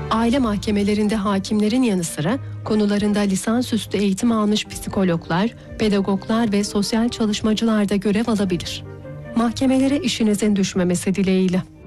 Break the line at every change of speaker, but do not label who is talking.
Aile mahkemelerinde hakimlerin yanı sıra konularında lisansüstü eğitim almış psikologlar, pedagoglar ve sosyal çalışmacılar da görev alabilir. Mahkemelere işinizin düşmemesi dileğiyle.